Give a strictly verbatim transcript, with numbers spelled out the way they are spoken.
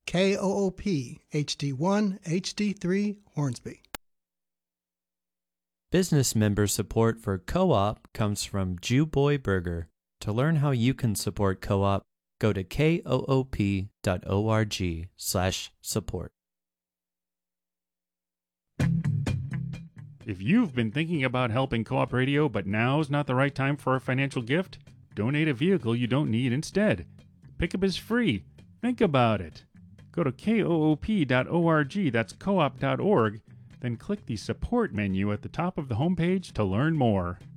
K O O P H D one H D three Hornsby. Business member support for Co-op comes from Jew Boy Burger. To learn how you can support Co-op, go to koop dot org slash support. If you've been thinking about helping Co-op Radio, but now's not the right time for a financial gift, donate a vehicle you don't need instead. Pickup is free. Think about it. Go to koop dot org, that's co op dot org, then click the support menu at the top of the homepage to learn more.